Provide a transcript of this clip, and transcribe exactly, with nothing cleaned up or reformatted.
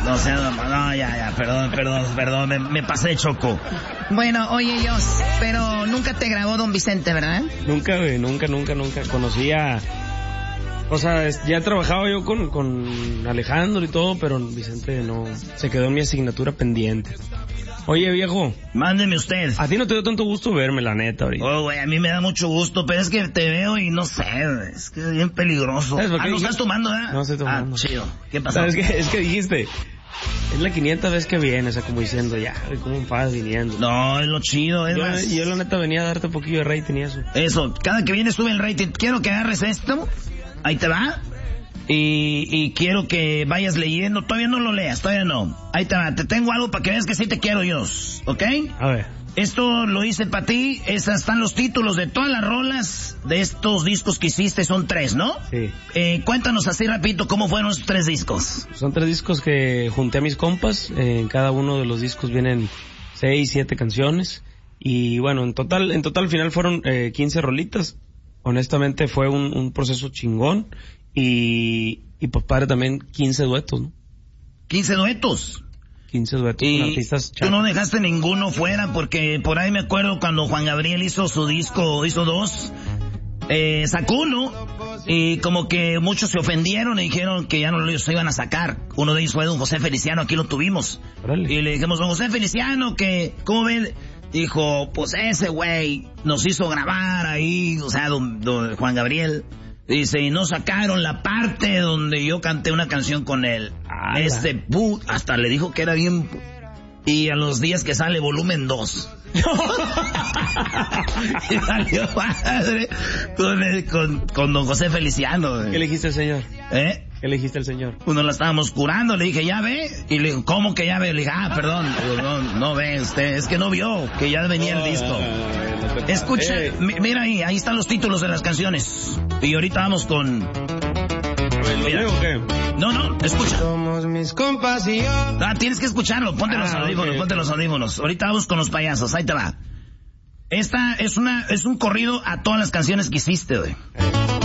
No sé, no, no, ya, ya, perdón, perdón, perdón, me, me pasé, Choco. Bueno, oye, yo, pero nunca te grabó Don Vicente, ¿verdad? Nunca, güey, nunca, nunca, nunca. Conocía... O sea, ya trabajaba yo con, con Alejandro y todo, pero Vicente no... Se quedó en mi asignatura pendiente. Oye, viejo. Mándeme usted. A ti no te dio tanto gusto verme, la neta, ahorita. Oh, güey, a mí me da mucho gusto, pero es que te veo y no sé, es que es bien peligroso. ¿Sabes por qué Ah, ¿no dijiste? estás tomando, eh? No estoy tomando. Ah, chido. ¿Qué pasó? ¿Sabes qué? Es que dijiste... Es la quinienta vez que vienes, o sea, como diciendo, ya, ¿cómo vas viniendo? No, es lo chido, es yo, más... yo la neta venía a darte un poquillo de rating y eso. Eso, cada que vienes sube el rating. Quiero que agarres esto, ahí te va, y, y quiero que vayas leyendo. Todavía no lo leas, todavía no. Ahí te va, te tengo algo para que veas que sí te quiero yo, ¿ok? A ver. Esto lo hice para ti, esas están los títulos de todas las rolas de estos discos que hiciste, son tres, ¿no? Sí. Eh, cuéntanos así rapidito cómo fueron esos tres discos. Son tres discos que junté a mis compas, eh, en cada uno de los discos vienen seis, siete canciones, y bueno, en total, en total al final fueron eh, quince rolitas. Honestamente fue un, un proceso chingón, y, y pues padre también quince duetos, ¿no? quince duetos. quince duetos Y con artistas tú no dejaste ninguno fuera, porque por ahí me acuerdo cuando Juan Gabriel hizo su disco, hizo dos, eh, sacó uno, y como que muchos se ofendieron y dijeron que ya no lo iban a sacar. Uno de ellos fue don José Feliciano, aquí lo tuvimos. Órale. Y le dijimos, don José Feliciano, que, ¿cómo ven? Dijo, pues ese güey nos hizo grabar ahí, o sea, don, don Juan Gabriel. Dice, y no sacaron la parte donde yo canté una canción con él. ¡Hala! Este put, hasta le dijo que era bien... Y a los días que sale volumen dos. Y salió padre con, el, con, con don José Feliciano. ¿Qué le dijiste al señor? ¿Eh? ¿Qué le dijiste al señor? Uno la estábamos curando, le dije, ¿ya ve? Y le digo, ¿cómo que ya ve? Le dije, ah, perdón, digo, no, no ve usted, es que no vio, que ya venía el disco. Escucha, Eh. mi- mira ahí, ahí están los títulos de las canciones. Y ahorita vamos con... ¿Lo leo o qué? No, no, escucha. Somos mis compas y yo. Ah, tienes que escucharlo, ponte los Ah, audífonos, ok. ponte los audífonos. Ahorita vamos con los payasos, ahí te va. Esta es una, es un corrido a todas las canciones que hiciste, güey.